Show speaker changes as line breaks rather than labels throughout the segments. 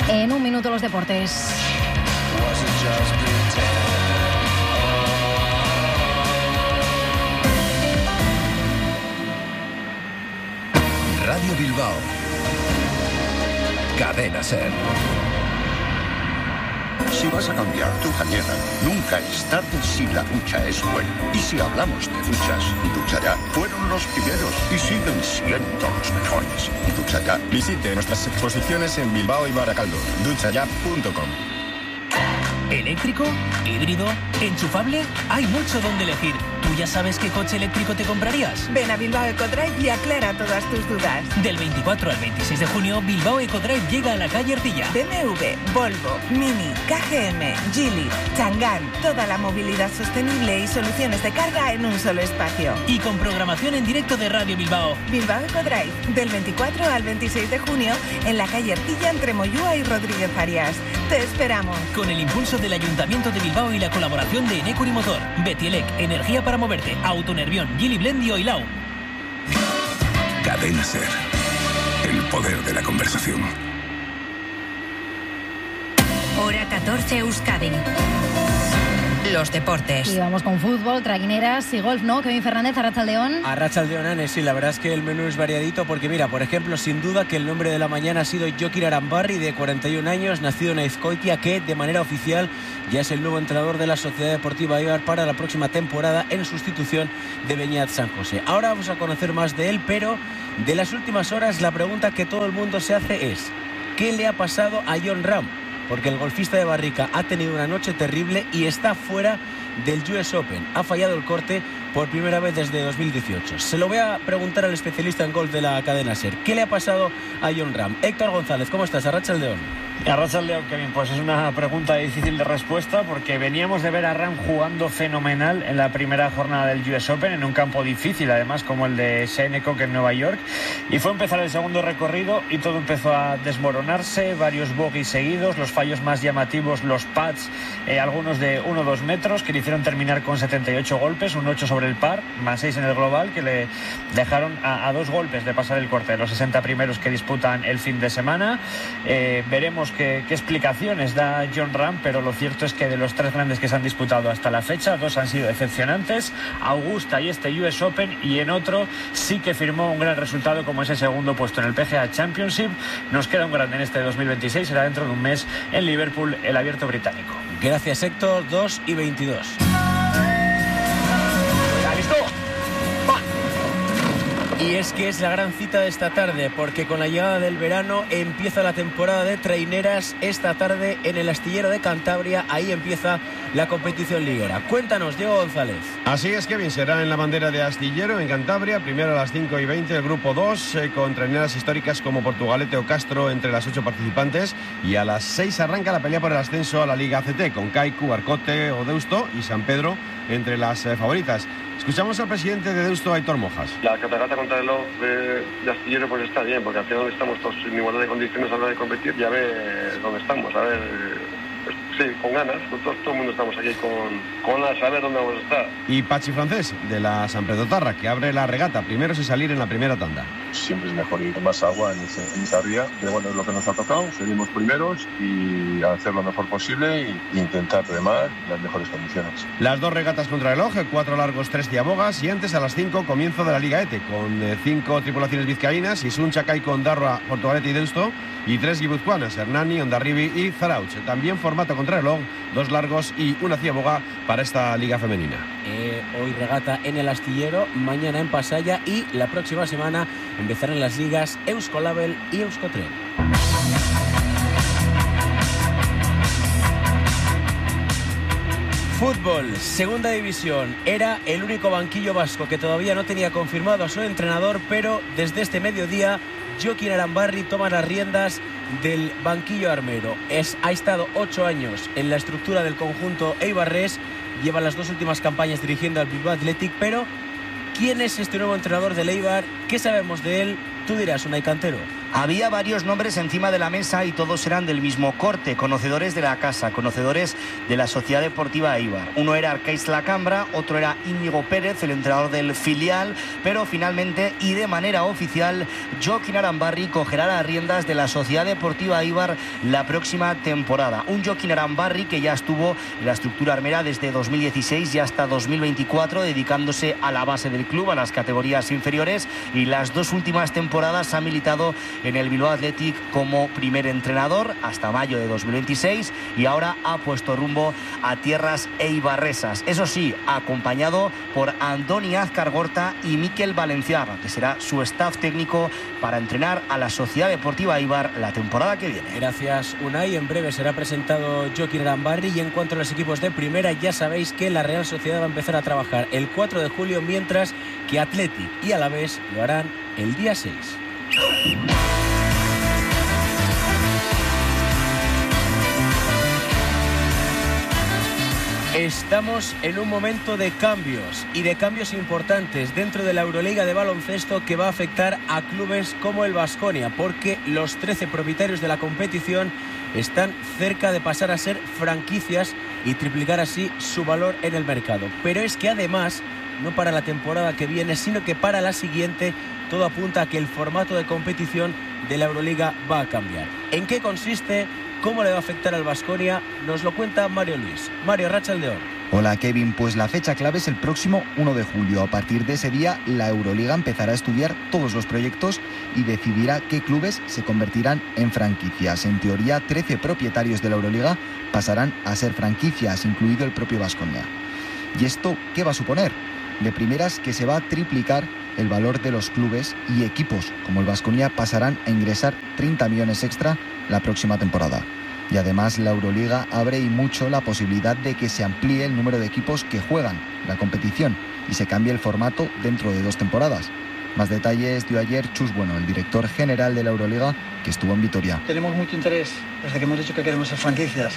En un minuto los deportes.
Radio Bilbao. Cadena SER.
Si vas a cambiar tu bañera, nunca es tarde si la ducha es buena. Y si hablamos de duchas, Ducha Ya fueron los primeros y siguen siendo los mejores. Ducha Ya.
Visite nuestras exposiciones en Bilbao y Baracaldo. duchaya.com.
¿Eléctrico? ¿Híbrido? ¿Enchufable? Hay mucho donde elegir. ¿Tú ya sabes qué coche eléctrico te comprarías?
Ven a Bilbao Ecodrive y aclara todas tus dudas.
Del 24 al 26 de junio, Bilbao Ecodrive llega a la calle Ercilla.
BMW, Volvo, Mini, KGM, Geely, Chang'an, toda la movilidad sostenible y soluciones de carga en un solo espacio.
Y con programación en directo de Radio Bilbao.
Bilbao Ecodrive, del 24 al 26 de junio, en la calle Ercilla entre Moyúa y Rodríguez Arias. Te esperamos.
Con el impulso del Ayuntamiento de Bilbao y la colaboración de Enecuri Motor, Betielec, Energía para Moverte, Autonervión, Geely Blend y Oilau.
Cadena SER. El poder de la conversación.
Hora 14 Euskadi. Los deportes.
Y vamos con fútbol, traguineras y golf, ¿no? Kevin Fernández, Arratsaldeon.
Arratsaldeon, Ane, sí, la verdad es que el menú es variadito porque mira, por ejemplo, sin duda que el nombre de la mañana ha sido Jokin Arambarri, de 41 años, nacido en Azkoitia, que de manera oficial ya es el nuevo entrenador de la Sociedad Deportiva Eibar para la próxima temporada en sustitución de Beñat San José. Ahora vamos a conocer más de él, pero de las últimas horas la pregunta que todo el mundo se hace es ¿qué le ha pasado a Jon Rahm? Porque el golfista de Barrica ha tenido una noche terrible y está fuera del US Open. Ha fallado el corte por primera vez desde 2018. Se lo voy a preguntar al especialista en golf de la cadena SER. ¿Qué le ha pasado a Jon Rahm? Héctor González, ¿cómo estás? Arratsaldeon.
Arratsaldeon, Kevin. Pues es una pregunta difícil de respuesta porque veníamos de ver a Rahm jugando fenomenal en la primera jornada del US Open en un campo difícil, además, como el de Shinnecock en Nueva York. Y fue empezar el segundo recorrido y todo empezó a desmoronarse, varios bogies seguidos, los fallos más llamativos, los pads, algunos de 1 o 2 metros, que le hicieron terminar con 78 golpes, un 8 sobre el par, más 6 en el global, que le dejaron a 2 golpes de pasar el corte de los 60 primeros que disputan el fin de semana. Veremos qué explicaciones da Jon Rahm, pero lo cierto es que de los 3 grandes que se han disputado hasta la fecha, 2 han sido decepcionantes, Augusta y este US Open, y en otro sí que firmó un gran resultado como ese segundo puesto en el PGA Championship. Nos queda un grande en este 2026, será dentro de un mes en Liverpool, el Abierto Británico.
Gracias, Héctor. 2:22. Y es que es la gran cita de esta tarde, porque con la llegada del verano empieza la temporada de traineras esta tarde en el Astillero de Cantabria. Ahí empieza la competición liguera. Cuéntanos, Diego González.
Así es, Kevin, será en la bandera de Astillero, en Cantabria, primero a las 5:20 el grupo 2, con traineras históricas como Portugalete o Castro entre las 8 participantes, y a las 6 arranca la pelea por el ascenso a la Liga ACT, con Kaiku, Arcote o Deusto y San Pedro entre las favoritas. Escuchamos al presidente de Deusto, Aitor Mojas.
La catarata contra el reloj de Astillero pues está bien, porque al final estamos todos en igualdad de condiciones a la hora de competir y a ver dónde estamos, a ver, pues, sí, con ganas, todo el mundo estamos aquí con ganas, a ver dónde vamos a estar.
Y Pachi Francés, de la San Pedro Tarra, que abre la regata, primero sin salir en la primera tanda.
Siempre es mejor ir con más agua en esa ría, pero bueno, es lo que nos ha tocado, seguimos primeros y hacer lo mejor posible e intentar remar en las mejores condiciones.
Las 2 regatas contra reloj, 4 largos, 3 diabogas, y antes a las 5 comienzo de la Liga ETE, con 5 tripulaciones vizcaínas, Isun, Chacay, Condarroa, Portugalete y Deusto, y 3 guipuzcoanas, Hernani, Hondarribi y Zarauch. También formato contra reloj, 2 largos y 1 ciaboga para esta liga femenina.
Hoy regata en el Astillero, mañana en Pasaya, y la próxima semana empezarán las ligas Euskolabel y Euskotren. Fútbol, segunda división. Era el único banquillo vasco que todavía no tenía confirmado a su entrenador, pero desde este mediodía Jokin Arambarri toma las riendas del banquillo armero. Ha estado 8 años en la estructura del conjunto eibarrés, lleva las 2 últimas campañas dirigiendo al Bilbao Athletic, pero ¿quién es este nuevo entrenador del Eibar? ¿Qué sabemos de él? Tú dirás, Unai Cantero.
Había varios nombres encima de la mesa y todos eran del mismo corte, conocedores de la casa, conocedores de la Sociedad Deportiva Eibar. Uno era Arcaiz Lacambra, otro era Íñigo Pérez, el entrenador del filial, pero finalmente y de manera oficial, Jokin Arambarri cogerá las riendas de la Sociedad Deportiva Eibar la próxima temporada. Un Jokin Arambarri que ya estuvo en la estructura armera desde 2016 y hasta 2024, dedicándose a la base del club, a las categorías inferiores, y las 2 últimas temporadas ha militado en el Bilbao Athletic como primer entrenador hasta mayo de 2026 y ahora ha puesto rumbo a tierras eibarresas. Eso sí, acompañado por Andoni Azkargorta y Mikel Valenciaga, que será su staff técnico para entrenar a la Sociedad Deportiva Eibar la temporada que viene.
Gracias, Unai. En breve será presentado Jokin Arambarri, y en cuanto a los equipos de primera, ya sabéis que la Real Sociedad va a empezar a trabajar el 4 de julio, mientras que Athletic y Alavés lo harán el día 6. Estamos en un momento de cambios, y de cambios importantes dentro de la Euroliga de baloncesto, que va a afectar a clubes como el Baskonia, porque los 13 propietarios de la competición están cerca de pasar a ser franquicias y triplicar así su valor en el mercado. Pero es que además, no para la temporada que viene, sino que para la siguiente, todo apunta a que el formato de competición de la Euroliga va a cambiar. ¿En qué consiste? ¿Cómo le va a afectar al Baskonia? Nos lo cuenta Mario Luis. Mario, Rachaldeón.
Hola Kevin, pues la fecha clave es el próximo 1 de julio. A partir de ese día, la Euroliga empezará a estudiar todos los proyectos y decidirá qué clubes se convertirán en franquicias. En teoría, 13 propietarios de la Euroliga pasarán a ser franquicias, incluido el propio Baskonia. ¿Y esto qué va a suponer? De primeras, que se va a triplicar el valor de los clubes, y equipos como el Baskonia pasarán a ingresar 30 millones extra la próxima temporada. Y además la Euroliga abre y mucho la posibilidad de que se amplíe el número de equipos que juegan la competición y se cambie el formato dentro de 2 temporadas. Más detalles dio ayer Chus Bueno, el director general de la Euroliga, que estuvo en Vitoria.
Tenemos mucho interés, desde que hemos dicho que queremos ser franquicias,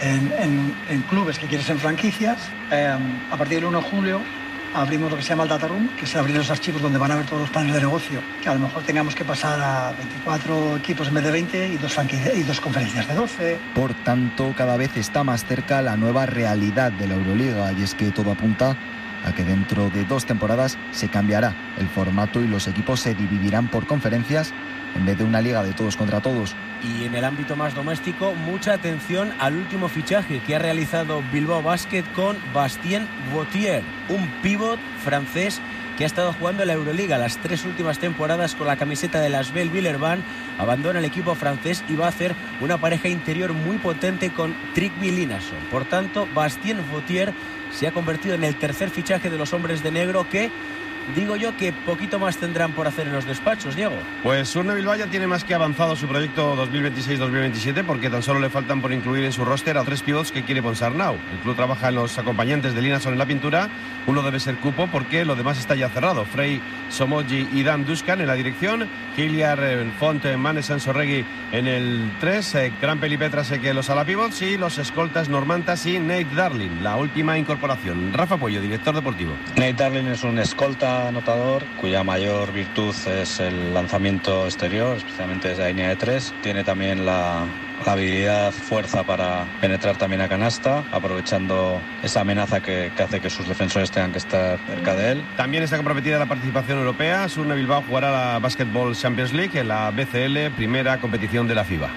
en clubes que quieren ser franquicias. A partir del 1 de julio abrimos lo que se llama el Data Room, que es abrir los archivos donde van a ver todos los planes de negocio, que a lo mejor tengamos que pasar a 24 equipos en vez de 20 y 2 conferencias de 12.
Por tanto, cada vez está más cerca la nueva realidad de la Euroliga, y es que todo apunta a que dentro de 2 temporadas se cambiará el formato y los equipos se dividirán por conferencias en vez de una liga de todos contra todos.
Y en el ámbito más doméstico, mucha atención al último fichaje que ha realizado Bilbao Basket con Bastien Vautier, un pívot francés que ha estado jugando en la Euroliga las 3 últimas temporadas con la camiseta de las Asvel Villeurbanne. Abandona el equipo francés y va a hacer una pareja interior muy potente con Trygve Linnarson. Por tanto, Bastien Vautier se ha convertido en el tercer fichaje de los hombres de negro, que digo yo que poquito más tendrán por hacer en los despachos, Diego.
Pues Surne Bilbao ya tiene más que avanzado su proyecto 2026-2027, porque tan solo le faltan por incluir en su roster a 3 pivots que quiere Ponsarnau. El club trabaja en los acompañantes de Linnarson en la pintura. Uno debe ser Cupo, porque lo demás está ya cerrado. Frey Somoji y Dan Duskan en la dirección, Hilliard, Font, Manes Sansorregui en el 3, Gran Pelipetrasek en los ala pivots, y los escoltas Normantas y Nate Darling, la última incorporación. Rafa Puello, director deportivo.
Nate Darling es un escolta anotador cuya mayor virtud es el lanzamiento exterior, especialmente desde la línea de 3. Tiene también la habilidad, fuerza para penetrar también a canasta, aprovechando esa amenaza que hace que sus defensores tengan que estar cerca de él.
También está comprometida la participación europea. Surne Bilbao jugará la Basketball Champions League en la BCL, primera competición de la FIBA.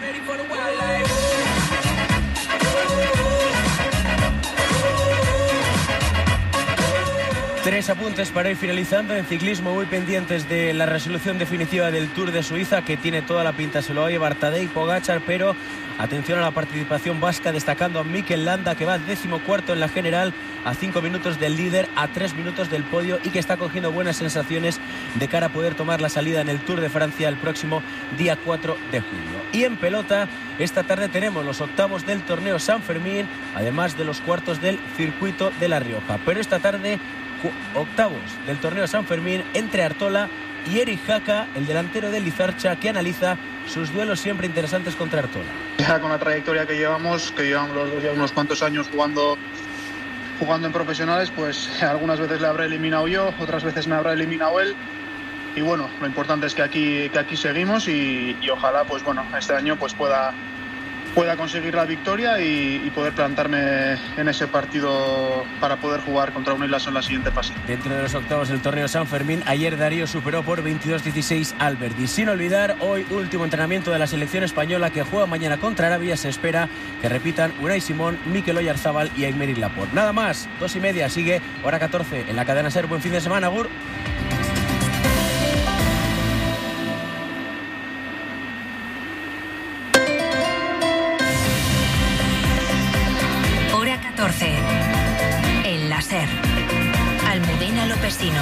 3 apuntes para ir finalizando. En ciclismo, muy pendientes de la resolución definitiva del Tour de Suiza, que tiene toda la pinta, se lo va a llevar Tadej Pogačar, pero atención a la participación vasca, destacando a Mikel Landa, que va 14º en la general, a 5 minutos del líder, a 3 minutos del podio, y que está cogiendo buenas sensaciones de cara a poder tomar la salida en el Tour de Francia el próximo día 4 de julio. Y en pelota, esta tarde tenemos los octavos del torneo San Fermín, además de los cuartos del circuito de La Rioja. Pero esta tarde, octavos del torneo San Fermín entre Artola y Eric Jaca, el delantero del Lizarcha, que analiza sus duelos siempre interesantes contra Artola.
Ya con la trayectoria que llevamos los dos ya unos cuantos años jugando en profesionales, pues algunas veces le habré eliminado yo, otras veces me habrá eliminado él, bueno, lo importante es que aquí seguimos y ojalá pues bueno, este año pues pueda conseguir la victoria y poder plantarme en ese partido para poder jugar contra Unilaso en la siguiente fase.
Dentro de los octavos del torneo San Fermín, ayer Darío superó por 22-16 al Verdi. Sin olvidar, hoy último entrenamiento de la selección española que juega mañana contra Arabia. Se espera que repitan Unai Simón, Mikel Oyarzabal y Aymeric Laporte. Nada más, 2:30, sigue hora 14 en la cadena SER. Buen fin de semana, Agur.
En la SER. Almudena Lopesino.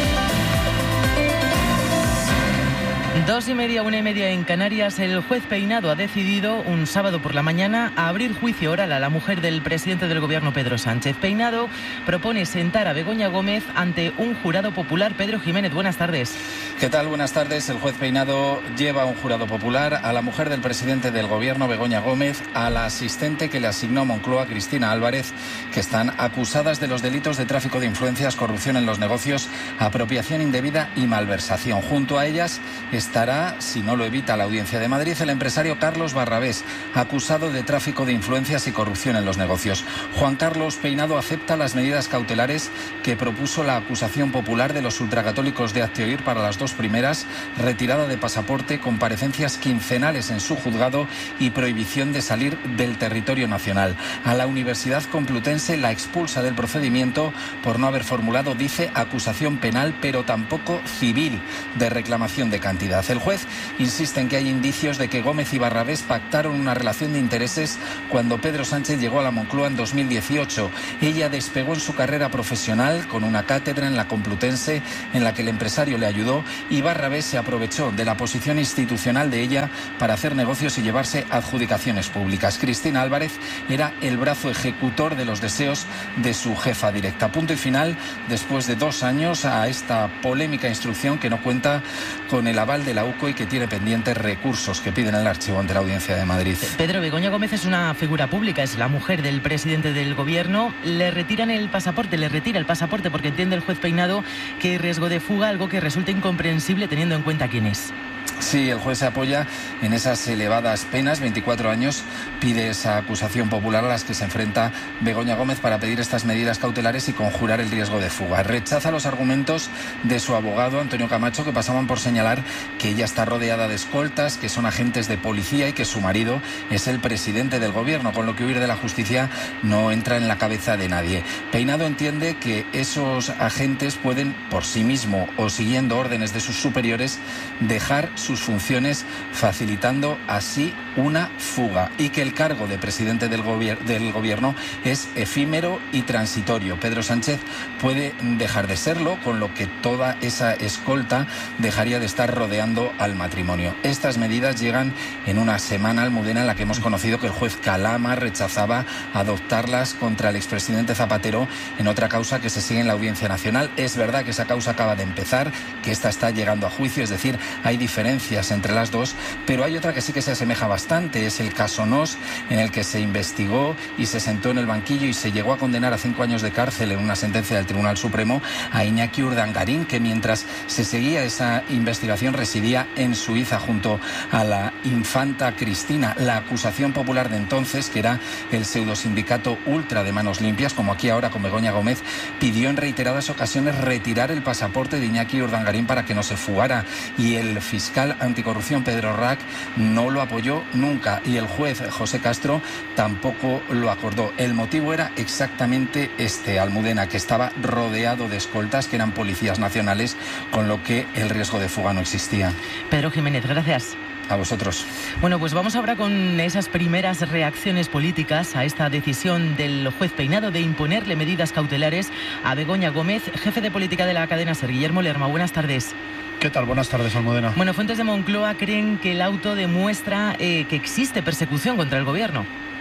2:30, 1:30 en Canarias. El juez Peinado ha decidido un sábado por la mañana a abrir juicio oral a la mujer del presidente del gobierno, Pedro Sánchez. Peinado propone sentar a Begoña Gómez ante un jurado popular. Pedro Jiménez, buenas tardes.
¿Qué tal? Buenas tardes. El juez Peinado lleva a un jurado popular a la mujer del presidente del gobierno, Begoña Gómez, a la asistente que le asignó Moncloa, Cristina Álvarez, que están acusadas de los delitos de tráfico de influencias, corrupción en los negocios, apropiación indebida y malversación. Junto a ellas estará, si no lo evita la Audiencia de Madrid, el empresario Carlos Barrabés, acusado de tráfico de influencias y corrupción en los negocios. Juan Carlos Peinado acepta las medidas cautelares que propuso la acusación popular de los ultracatólicos de Hazte-Oír para las dos primeras: retirada de pasaporte, comparecencias quincenales en su juzgado y prohibición de salir del territorio nacional. A la Universidad Complutense la expulsa del procedimiento por no haber formulado, dice, acusación penal, pero tampoco civil de reclamación de cantidad. El juez insiste en que hay indicios de que Gómez y Barrabés pactaron una relación de intereses cuando Pedro Sánchez llegó a la Moncloa en 2018. Ella despegó en su carrera profesional con una cátedra en la Complutense en la que el empresario le ayudó, y Barrabés se aprovechó de la posición institucional de ella para hacer negocios y llevarse adjudicaciones públicas. Cristina Álvarez era el brazo ejecutor de los deseos de su jefa directa. Punto y final, después de 2 años, a esta polémica instrucción que no cuenta con el aval de la UCO y que tiene pendientes recursos que piden el archivo ante la Audiencia de Madrid.
Pedro, Begoña Gómez es una figura pública, es la mujer del presidente del gobierno. Le retira el pasaporte porque entiende el juez Peinado que hay riesgo de fuga, algo que resulta incomprensible teniendo en cuenta quién es.
Sí, el juez se apoya en esas elevadas penas, 24 años, pide esa acusación popular a las que se enfrenta Begoña Gómez para pedir estas medidas cautelares y conjurar el riesgo de fuga. Rechaza los argumentos de su abogado, Antonio Camacho, que pasaban por señalar que ella está rodeada de escoltas, que son agentes de policía y que su marido es el presidente del gobierno, con lo que huir de la justicia no entra en la cabeza de nadie. Peinado entiende que esos agentes pueden, por sí mismo o siguiendo órdenes de sus superiores, dejar sus funciones, facilitando así una fuga, y que el cargo de presidente del gobierno es efímero y transitorio. Pedro Sánchez puede dejar de serlo, con lo que toda esa escolta dejaría de estar rodeando al matrimonio. Estas medidas llegan en una semana, Almudena, en la que hemos conocido que el juez Calama rechazaba adoptarlas contra el expresidente Zapatero en otra causa que se sigue en la Audiencia Nacional. Es verdad que esa causa acaba de empezar, que esta está llegando a juicio, es decir, hay diferencias entre las dos, pero hay otra que sí que se asemeja bastante. Es el caso Nos, en el que se investigó y se sentó en el banquillo y se llegó a condenar a 5 años de cárcel en una sentencia del Tribunal Supremo a Iñaki Urdangarín, que mientras se seguía esa investigación residía en Suiza junto a la infanta Cristina. La acusación popular de entonces, que era el pseudosindicato Ultra de Manos Limpias, como aquí ahora con Begoña Gómez, pidió en reiteradas ocasiones retirar el pasaporte de Iñaki Urdangarín para que no se fugara, y el fiscal anticorrupción Pedro Rack no lo apoyó nunca, y el juez José Castro tampoco lo acordó. El motivo era exactamente este, Almudena, que estaba rodeado de escoltas que eran policías nacionales, con lo que el riesgo de fuga no existía.
Pedro Jiménez, gracias.
A vosotros.
Bueno, pues vamos ahora con esas primeras reacciones políticas a esta decisión del juez Peinado de imponerle medidas cautelares a Begoña Gómez. Jefe de política de la cadena SER, Guillermo Lerma, buenas tardes.
¿Qué tal? Buenas tardes, Almudena.
Bueno, fuentes de Moncloa creen que el auto demuestra que existe persecución contra el gobierno.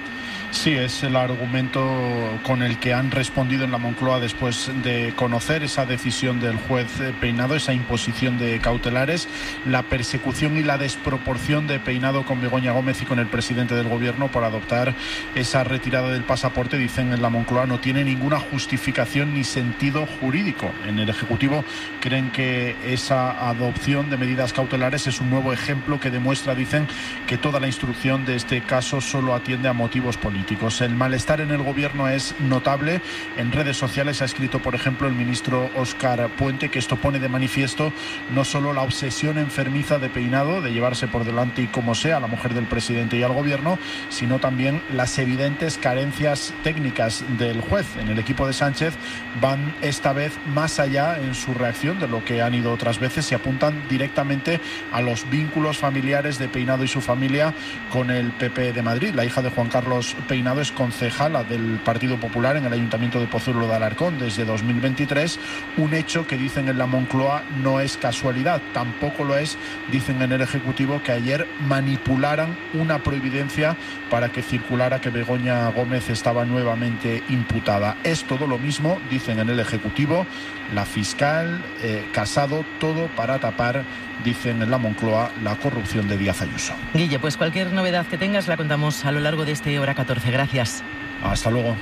Sí, es el argumento con el que han respondido en la Moncloa después de conocer esa decisión del juez Peinado, esa imposición de cautelares, la persecución y la desproporción de Peinado con Begoña Gómez y con el presidente del gobierno por adoptar esa retirada del pasaporte. Dicen en la Moncloa no tiene ninguna justificación ni sentido jurídico. En el Ejecutivo creen que esa adopción de medidas cautelares es un nuevo ejemplo que demuestra, dicen, que toda la instrucción de este caso solo atiende a motivos políticos. El malestar en el gobierno es notable. En redes sociales ha escrito, por ejemplo, el ministro Óscar Puente, que esto pone de manifiesto no solo la obsesión enfermiza de Peinado de llevarse por delante y como sea a la mujer del presidente y al gobierno, sino también las evidentes carencias técnicas del juez. En el equipo de Sánchez van esta vez más allá en su reacción de lo que han ido otras veces y apuntan directamente a los vínculos familiares de Peinado y su familia con el PP de Madrid. La hija de Juan Carlos Peinado es concejala del Partido Popular en el Ayuntamiento de Pozuelo de Alarcón desde 2023, un hecho que dicen en la Moncloa no es casualidad. Tampoco lo es, dicen en el Ejecutivo, que ayer manipularan una providencia para que circulara que Begoña Gómez estaba nuevamente imputada. Es todo lo mismo, dicen en el Ejecutivo, la fiscal, Casado, todo para tapar, dicen en la Moncloa, la corrupción de Díaz Ayuso.
Guille, pues cualquier novedad que tengas la contamos a lo largo de este Hora 14. Gracias.
Hasta luego.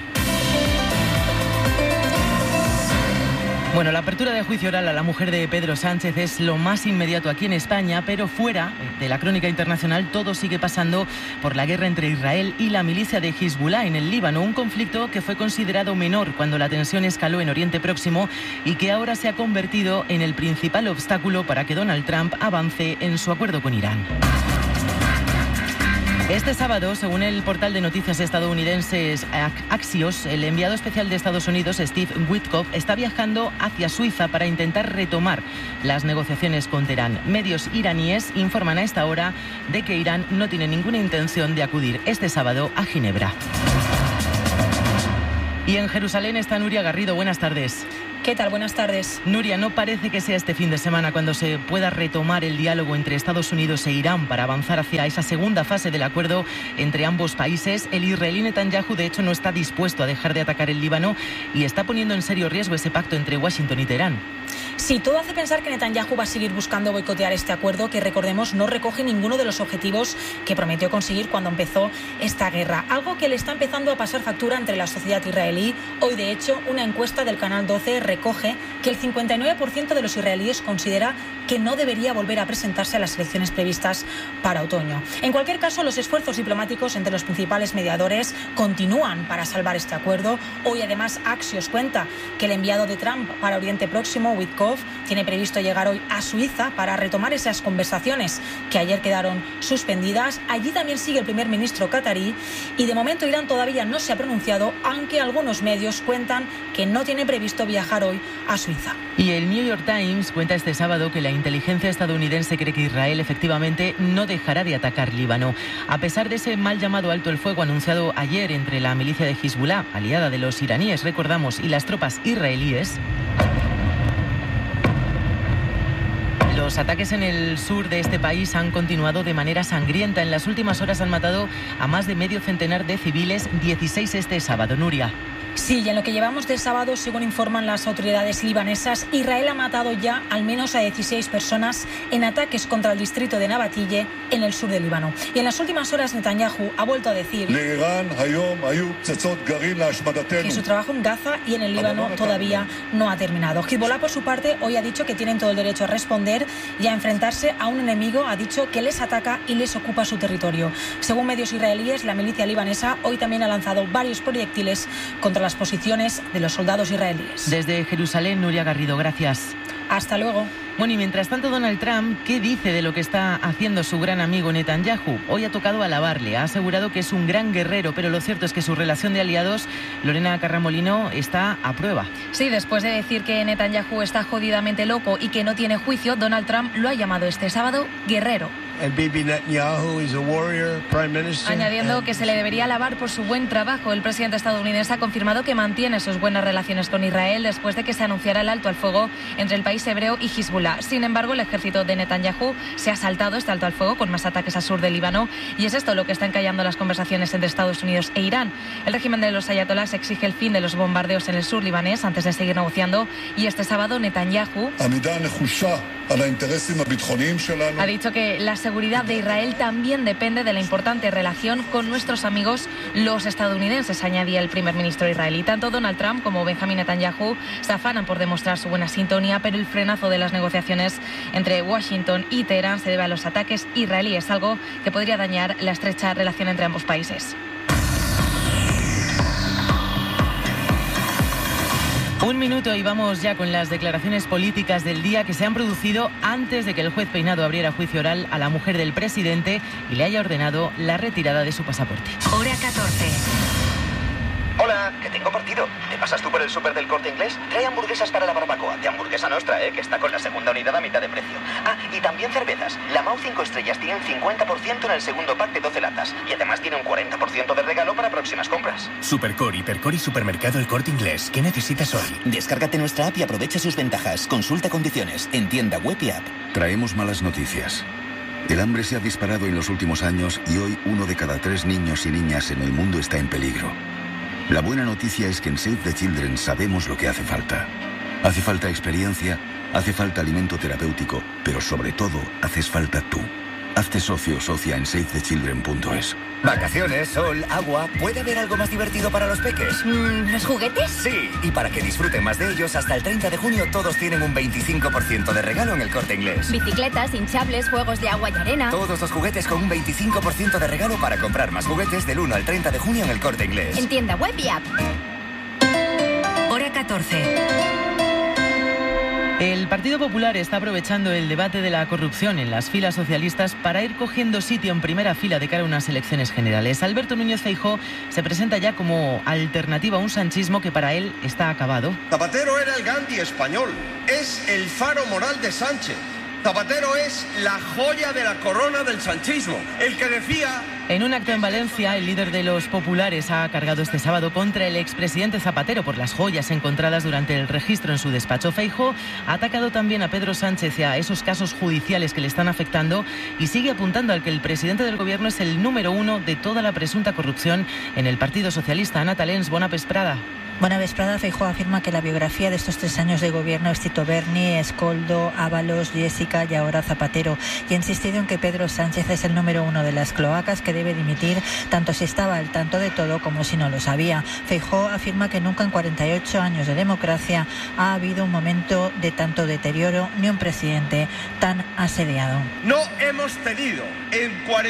Bueno, la apertura de juicio oral a la mujer de Pedro Sánchez es lo más inmediato aquí en España, pero fuera de la crónica internacional todo sigue pasando por la guerra entre Israel y la milicia de Hezbollah en el Líbano, un conflicto que fue considerado menor cuando la tensión escaló en Oriente Próximo y que ahora se ha convertido en el principal obstáculo para que Donald Trump avance en su acuerdo con Irán. Este sábado, según el portal de noticias estadounidense Axios, el enviado especial de Estados Unidos, Steve Witkoff, está viajando hacia Suiza para intentar retomar las negociaciones con Teherán. Medios iraníes informan a esta hora de que Irán no tiene ninguna intención de acudir este sábado a Ginebra. Y en Jerusalén está Nuria Garrido. Buenas tardes.
¿Qué tal? Buenas tardes.
Nuria, no parece que sea este fin de semana cuando se pueda retomar el diálogo entre Estados Unidos e Irán para avanzar hacia esa segunda fase del acuerdo entre ambos países. El israelí Netanyahu, de hecho, no está dispuesto a dejar de atacar el Líbano y está poniendo en serio riesgo ese pacto entre Washington y Teherán.
Sí, todo hace pensar que Netanyahu va a seguir buscando boicotear este acuerdo que, recordemos, no recoge ninguno de los objetivos que prometió conseguir cuando empezó esta guerra. Algo que le está empezando a pasar factura entre la sociedad israelí. Hoy, de hecho, una encuesta del Canal 12 recoge que el 59% de los israelíes considera que no debería volver a presentarse a las elecciones previstas para otoño. En cualquier caso, los esfuerzos diplomáticos entre los principales mediadores continúan para salvar este acuerdo. Hoy, además, Axios cuenta que el enviado de Trump para Oriente Próximo, Witkoff, tiene previsto llegar hoy a Suiza para retomar esas conversaciones que ayer quedaron suspendidas. Allí también sigue el primer ministro catarí y de momento Irán todavía no se ha pronunciado, aunque algunos medios cuentan que no tiene previsto viajar hoy a Suiza.
Y el New York Times cuenta este sábado que la inteligencia estadounidense cree que Israel efectivamente no dejará de atacar Líbano. A pesar de ese mal llamado alto el fuego anunciado ayer entre la milicia de Hezbollah, aliada de los iraníes, recordamos, y las tropas israelíes, los ataques en el sur de este país han continuado de manera sangrienta. En las últimas horas han matado a más de medio centenar de civiles, 16 este sábado. Nuria.
Sí, y en lo que llevamos de sábado, según informan las autoridades libanesas, Israel ha matado ya al menos a 16 personas en ataques contra el distrito de Nabatille, en el sur del Líbano. Y en las últimas horas Netanyahu ha vuelto a decir que su trabajo en Gaza y en el Líbano todavía no ha terminado. Hezbollah, por su parte, hoy ha dicho que tienen todo el derecho a responder y a enfrentarse a un enemigo. Ha dicho que les ataca y les ocupa su territorio. Según medios israelíes, la milicia libanesa hoy también ha lanzado varios proyectiles contra las posiciones de los soldados israelíes.
Desde Jerusalén, Nuria Garrido, gracias.
Hasta luego.
Bueno, y mientras tanto, Donald Trump, ¿qué dice de lo que está haciendo su gran amigo Netanyahu? Hoy ha tocado alabarle, ha asegurado que es un gran guerrero, pero lo cierto es que su relación de aliados, Lorena Carramolino, está a prueba.
Sí, después de decir que Netanyahu está jodidamente loco y que no tiene juicio, Donald Trump lo ha llamado este sábado guerrero.
Añadiendo que se le debería alabar por su buen trabajo. El presidente estadounidense ha confirmado que mantiene sus buenas relaciones con Israel después de que se anunciara el alto al fuego entre el país hebreo y Hezbollah. Sin embargo, el ejército de Netanyahu se ha saltado este alto al fuego con más ataques al sur del Líbano, y es esto lo que está encallando las conversaciones entre Estados Unidos e Irán. El régimen de los ayatolás exige el fin de los bombardeos en el sur libanés antes de seguir negociando, y este sábado Netanyahu ha dicho que la seguridad de Israel también depende de la importante relación con nuestros amigos los estadounidenses, añadía el primer ministro israelí. Tanto Donald Trump como Benjamin Netanyahu se afanan por demostrar su buena sintonía, pero el frenazo de las negociaciones entre Washington y Teherán se debe a los ataques israelíes, algo que podría dañar la estrecha relación entre ambos países.
Un minuto y vamos ya con las declaraciones políticas del día que se han producido antes de que el juez Peinado abriera juicio oral a la mujer del presidente y le haya ordenado la retirada de su pasaporte.
Hora 14.
Hola, que tengo partido. ¿Te pasas tú por el súper del Corte Inglés? Trae hamburguesas para la barbacoa. De Hamburguesa Nostra, que está con la segunda unidad a mitad de precio. Ah, y también cervezas. La Mau 5 estrellas tiene un 50% en el segundo pack de 12 latas. Y además tiene un 40% de regalo para próximas compras.
Supercore, Hipercore y Supermercado El Corte Inglés. ¿Qué necesitas hoy?
Descárgate nuestra app y aprovecha sus ventajas. Consulta condiciones en tienda web y app.
Traemos malas noticias. El hambre se ha disparado en los últimos años y hoy 1 de cada 3 niños y niñas en el mundo está en peligro. La buena noticia es que en Save the Children sabemos lo que hace falta. Hace falta experiencia, hace falta alimento terapéutico, pero sobre todo haces falta tú. Hazte socio o socia en savethechildren.es.
Vacaciones, sol, agua. ¿Puede haber algo más divertido para los peques?
¿Los juguetes?
Sí, y para que disfruten más de ellos, hasta el 30 de junio todos tienen un 25% de regalo en el Corte Inglés.
Bicicletas, hinchables, juegos de agua y arena.
Todos los juguetes con un 25% de regalo para comprar más juguetes del 1 al 30 de junio en el Corte Inglés.
En tienda web y app. Hora 14.
El Partido Popular está aprovechando el debate de la corrupción en las filas socialistas para ir cogiendo sitio en primera fila de cara a unas elecciones generales. Alberto Núñez Feijóo se presenta ya como alternativa a un sanchismo que para él está acabado.
Zapatero era el Gandhi español, es el faro moral de Sánchez. Zapatero es la joya de la corona del sanchismo, el que decía...
En un acto en Valencia, el líder de los populares ha cargado este sábado contra el expresidente Zapatero por las joyas encontradas durante el registro en su despacho. Feijóo ha atacado también a Pedro Sánchez y a esos casos judiciales que le están afectando y sigue apuntando al que el presidente del gobierno es el número 1 de toda la presunta corrupción en el Partido Socialista. Ana Talens, bona vesprada.
Buena vesprada. Feijóo afirma que la biografía de estos 3 años de gobierno es Tito Berni, Escoldo, Ábalos, Jessica y ahora Zapatero, y ha insistido en que Pedro Sánchez es el número 1 de las cloacas, que debe dimitir tanto si estaba al tanto de todo como si no lo sabía. Feijóo afirma que nunca en 48 años de democracia ha habido un momento de tanto deterioro ni un presidente tan asediado.
No hemos tenido en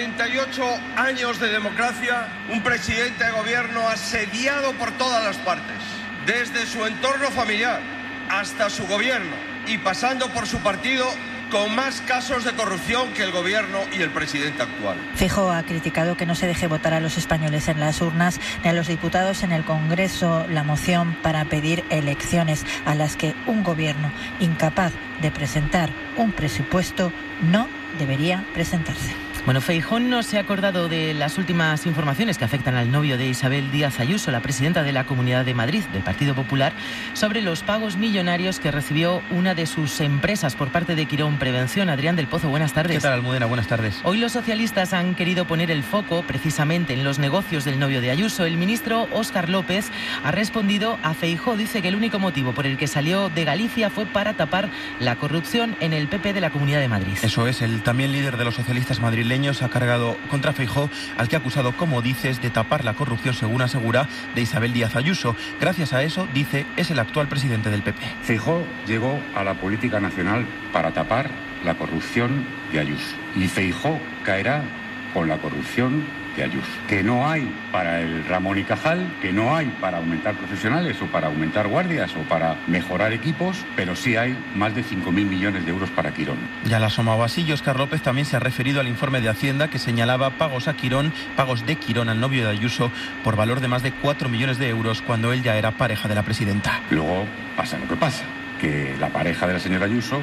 48 años de democracia un presidente de gobierno asediado por todas las partes, desde su entorno familiar hasta su gobierno y pasando por su partido, con más casos de corrupción que el gobierno y el presidente actual.
Feijóo ha criticado que no se deje votar a los españoles en las urnas ni a los diputados en el Congreso la moción para pedir elecciones a las que un gobierno incapaz de presentar un presupuesto no debería presentarse.
Bueno, Feijóo no se ha acordado de las últimas informaciones que afectan al novio de Isabel Díaz Ayuso, la presidenta de la Comunidad de Madrid, del Partido Popular, sobre los pagos millonarios que recibió una de sus empresas por parte de Quirón Prevención. Adrián del Pozo, buenas tardes.
¿Qué tal, Almudena? Buenas tardes.
Hoy los socialistas han querido poner el foco precisamente en los negocios del novio de Ayuso. El ministro Óscar López ha respondido a Feijóo. Dice que el único motivo por el que salió de Galicia fue para tapar la corrupción en el PP de la Comunidad de Madrid.
Eso es, el también líder de los socialistas madrileños ha cargado contra Feijóo, al que ha acusado, como dices, de tapar la corrupción, según asegura, de Isabel Díaz Ayuso. Gracias a eso, dice, es el actual presidente del PP.
Feijóo llegó a la política nacional para tapar la corrupción de Ayuso. Y Feijóo caerá con la corrupción de Ayuso. Que no hay para el Ramón y Cajal, que no hay para aumentar profesionales o para aumentar guardias o para mejorar equipos, pero sí hay más de 5.000 millones de euros para Quirón.
Ya la asomado así, Óscar López también se ha referido al informe de Hacienda que señalaba pagos a Quirón, pagos de Quirón al novio de Ayuso por valor de más de 4 millones de euros cuando él ya era pareja de la presidenta.
Luego pasa lo que pasa, que la pareja de la señora Ayuso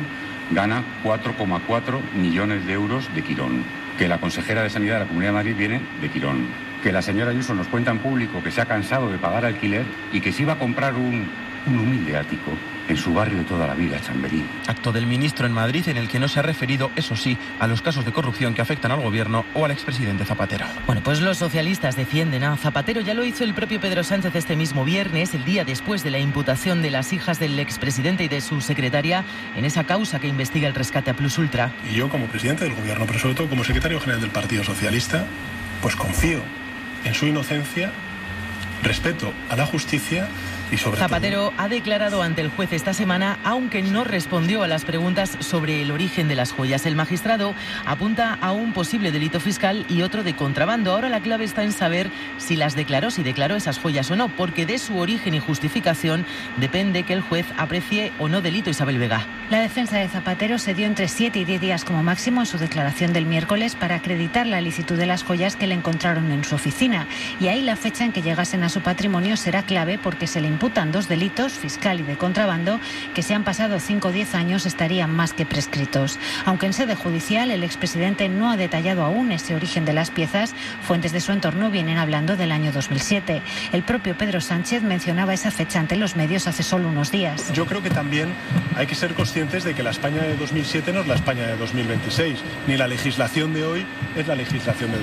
gana 4,4 millones de euros de Quirón, que la consejera de Sanidad de la Comunidad de Madrid viene de Quirón, que la señora Ayuso nos cuenta en público que se ha cansado de pagar alquiler y que se iba a comprar un humilde ático en su barrio de toda la vida, Chamberí.
Acto del ministro en Madrid en el que no se ha referido, eso sí, a los casos de corrupción que afectan al gobierno o al expresidente Zapatero.
Bueno, pues los socialistas defienden a Zapatero. Ya lo hizo el propio Pedro Sánchez este mismo viernes, el día después de la imputación de las hijas del expresidente y de su secretaria en esa causa que investiga el rescate a Plus Ultra.
Y yo, como presidente del gobierno, pero sobre todo como secretario general del Partido Socialista, pues confío en su inocencia, respeto a la justicia.
Zapatero ha declarado ante el juez esta semana, aunque no respondió a las preguntas sobre el origen de las joyas. El magistrado apunta a un posible delito fiscal y otro de contrabando. Ahora la clave está en saber si declaró esas joyas o no, porque de su origen y justificación depende que el juez aprecie o no delito. Isabel Vega.
La defensa de Zapatero se dio entre 7 y 10 días como máximo en su declaración del miércoles para acreditar la licitud de las joyas que le encontraron en su oficina. Y ahí la fecha en que llegasen a su patrimonio será clave porque se le imputan 2 delitos, fiscal y de contrabando, que si han pasado 5 o 10 años estarían más que prescritos. Aunque en sede judicial el expresidente no ha detallado aún ese origen de las piezas, fuentes de su entorno vienen hablando del año 2007. El propio Pedro Sánchez mencionaba esa fecha ante los medios hace solo unos días.
Yo creo que también hay que ser conscientes de que la España de 2007 no es la España de 2026, ni la legislación de hoy es la legislación de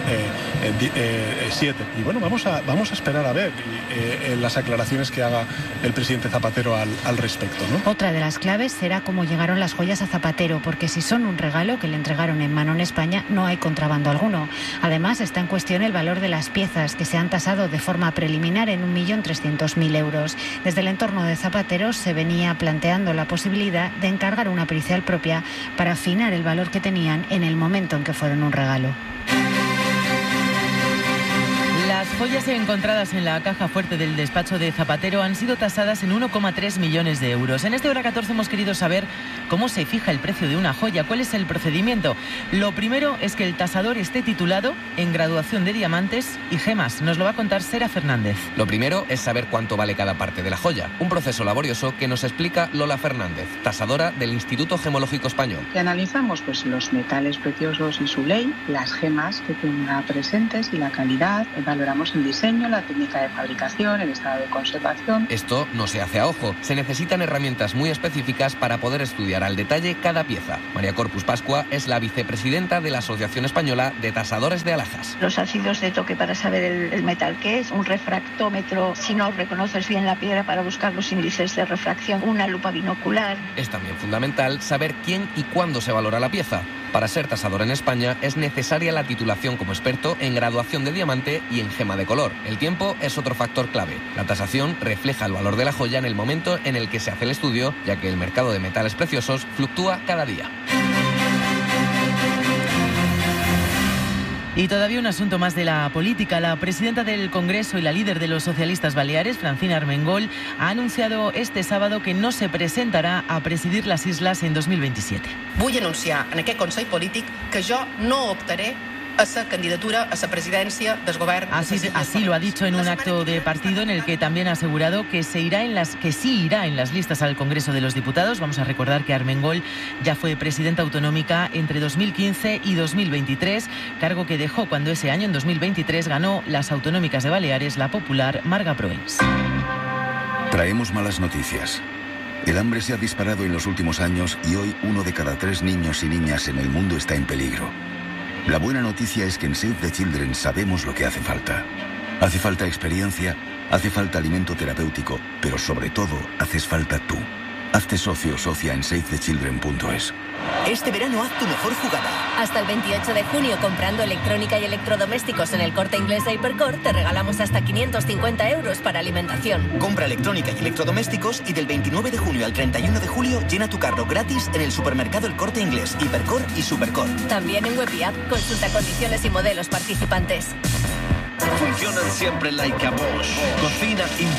2007. Y bueno, vamos a esperar a ver las aclaraciones que haga el presidente Zapatero al respecto, ¿no?
Otra de las claves será cómo llegaron las joyas a Zapatero, porque si son un regalo que le entregaron en mano en España, no hay contrabando alguno. Además, está en cuestión el valor de las piezas, que se han tasado de forma preliminar en 1.300.000 euros. Desde el entorno de Zapatero se venía planteando la posibilidad de encargar una pericial propia para afinar el valor que tenían en el momento en que fueron un regalo.
Las joyas encontradas en la caja fuerte del despacho de Zapatero han sido tasadas en 1,3 millones de euros. En este Hora 14 hemos querido saber cómo se fija el precio de una joya, cuál es el procedimiento. Lo primero es que el tasador esté titulado en graduación de diamantes y gemas. Nos lo va a contar Sera Fernández.
Lo primero es saber cuánto vale cada parte de la joya. Un proceso laborioso que nos explica Lola Fernández, tasadora del Instituto Gemológico Español.
Y analizamos los metales preciosos y su ley, las gemas que tenga presentes y la calidad. Valoramos el diseño, la técnica de fabricación, el estado de conservación.
Esto no se hace a ojo. Se necesitan herramientas muy específicas para poder estudiar al detalle cada pieza. María Corpus Pascua es la vicepresidenta de la Asociación Española de Tasadores de Alhajas.
Los ácidos de toque para saber el metal que es, un refractómetro si no reconoces bien la piedra para buscar los índices de refracción, una lupa binocular.
Es también fundamental saber quién y cuándo se valora la pieza. Para ser tasador en España es necesaria la titulación como experto en graduación de diamante y en gema de color. El tiempo es otro factor clave. La tasación refleja el valor de la joya en el momento en el que se hace el estudio, ya que el mercado de metales preciosos fluctúa cada día.
Y todavía un asunto más de la política. La presidenta del Congreso y la líder de los socialistas baleares, Francina Armengol, ha anunciado este sábado que no se presentarà a presidir les Isles en 2027.
Vull anunciar en aquest Consell Polític que jo no optaré a esa candidatura a esa presidencia del gobierno.
Así lo ha dicho en un acto de partido en el que también ha asegurado que sí irá en las listas al Congreso de los Diputados. Vamos a recordar que Armengol ya fue presidenta autonómica entre 2015 y 2023, cargo que dejó cuando ese año, en 2023, ganó las autonómicas de Baleares la popular Marga Proens.
Traemos malas noticias. El hambre se ha disparado en los últimos años y hoy 1 de cada 3 niños y niñas en el mundo está en peligro. La buena noticia es que en Save the Children sabemos lo que hace falta. Hace falta experiencia, hace falta alimento terapéutico, pero sobre todo haces falta tú. Hazte socio o socia en SaveTheChildren.es.
Este verano haz tu mejor jugada.
Hasta el 28 de junio, comprando electrónica y electrodomésticos en el Corte Inglés de Hipercor, te regalamos hasta 550 euros para alimentación.
Compra electrónica y electrodomésticos y del 29 de junio al 31 de julio llena tu carro gratis en el supermercado El Corte Inglés, Hipercor y Supercor.
También en web y app. Consulta condiciones y modelos participantes.
Funcionan siempre like a Bosch. Cocina